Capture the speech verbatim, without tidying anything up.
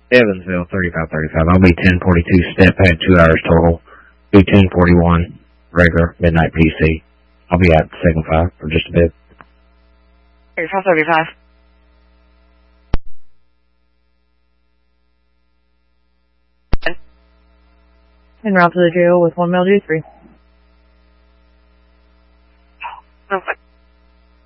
Evansville, thirty-five thirty-five. I'll be ten forty-two step pad, two hours total. Be ten forty-one regular, midnight P C. I'll be out second five for just a bit. thirty-five thirty-five. En route to the jail with one male G three.